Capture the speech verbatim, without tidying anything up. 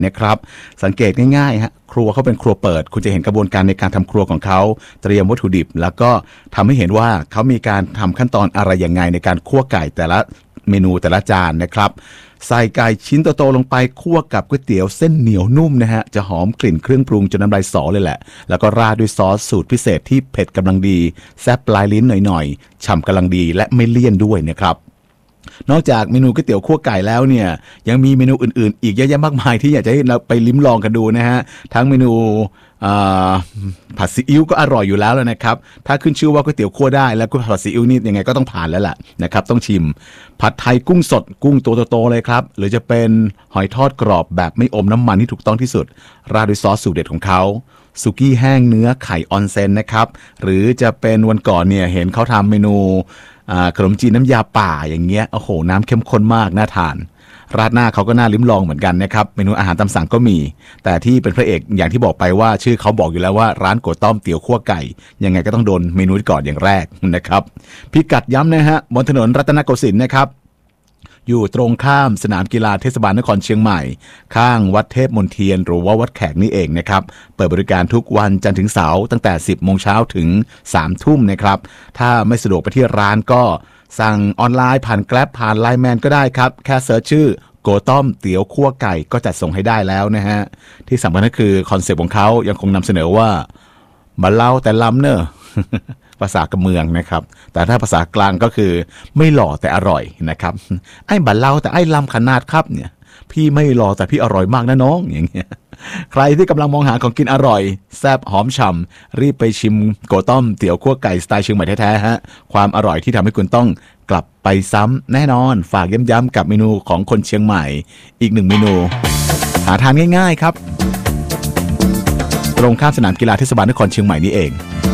นะครับสังเกตง่ายๆฮะครัวเขาเป็นครัวเปิดคุณจะเห็นกระบวนการในการทำครัวของเขาเตรียมวัตถุดิบแล้วก็ทำให้เห็นว่าเขามีการทำขั้นตอนอะไรยังไงในการคั่วไก่แต่ละเมนูแต่ละจานนะครับใส่ไก่ชิ้นโตๆลงไปคั่วกับก๋วยเตี๋ยวเส้นเหนียวนุ่มนะฮะจะหอมกลิ่นเครื่องปรุงจนน้ำลายสอเลยแหละแล้วก็ราดด้วยซอสสูตรพิเศษที่เผ็ดกำลังดีแซ่บปลายลิ้นหน่อยๆฉ่ำกำลังดีและไม่เลี่ยนด้วยนะครับนอกจากเมนูก๋วยเตี๋ยวคั่วไก่แล้วเนี่ยยังมีเมนูอื่นๆอีกเยอะแยะมากมายที่อยากจะให้เราไปลิ้มลองกันดูนะฮะทั้งเมนูผัดซีอิ๊วก็อร่อยอยู่แล้วแล้วนะครับถ้าขึ้นชื่อว่าก๋วยเตี๋ยวคั่วได้แล้วก็ผัดซีอิ๊วนี่ยังไงก็ต้องผ่านแล้วแหละนะครับต้องชิมผัดไทยกุ้งสดกุ้งตัวโตๆเลยครับหรือจะเป็นหอยทอดกรอบแบบไม่อมน้ำมันที่ถูกต้องที่สุดราดด้วยซอสสูตรเด็ดของเขาสุกี้แห้งเนื้อไข่ออนเซ็นนะครับหรือจะเป็นวันก่อนเนี่ยเห็นเขาทำเมนูขนมจีนน้ำยาป่าอย่างเงี้ยโอ้โหน้ำเข้มข้นมากน่าทานราดหน้าเขาก็น่าลิ้มลองเหมือนกันนะครับเมนูอาหารตามสั่งก็มีแต่ที่เป็นพระเอกอย่างที่บอกไปว่าชื่อเขาบอกอยู่แล้วว่าร้านโกต้อมเตี๋ยวคั่วไก่ยังไงก็ต้องโดนเมนูก่อนอย่างแรกนะครับพิกัดย้ำนะฮะบนถนนรัตนโกสินทร์นะครับอยู่ตรงข้ามสนามกีฬาเทศบาลนครเชียงใหม่ข้างวัดเทพมนเทียนหรือว่าวัดแขกนี่เองนะครับเปิดบริการทุกวันจันทร์ถึงเสาร์ตั้งแต่สิบโมงเช้าถึงสามทุ่มนะครับถ้าไม่สะดวกไปที่ร้านก็สั่งออนไลน์ผ่าน Grab ผ่าน ไลน์ แมน ก็ได้ครับแค่เสิร์ชชื่อโกต้อมเตี๋ยวคั่วไก่ก็จัดส่งให้ได้แล้วนะฮะที่สำคัญก็คือคอนเซปต์ของเขายังคงนำเสนอว่ามาเล่าแต่ล้ำเนอะ ภาษากระเมืองนะครับแต่ถ้าภาษากลางก็คือไม่หล่อแต่อร่อยนะครับไอ้บัลเล่าแต่ไอ้ล้ำขนาดครับเนี่ยพี่ไม่หล่อแต่พี่อร่อยมากนะน้องอย่างเงี้ยใครที่กำลังมองหาของกินอร่อยแซ่บหอมฉ่ำรีบไปชิมโกต้อมเตี๋ยวคั่วไก่สไตล์เชียงใหม่แท้ๆฮะความอร่อยที่ทำให้คุณต้องกลับไปซ้ำแน่นอนฝากย้ำๆกับเมนูของคนเชียงใหม่อีกหนึ่งเมนูหาทานง่ายๆครับตรงข้ามสนามกีฬาเทศบาลนครเชียงใหม่นี่เอง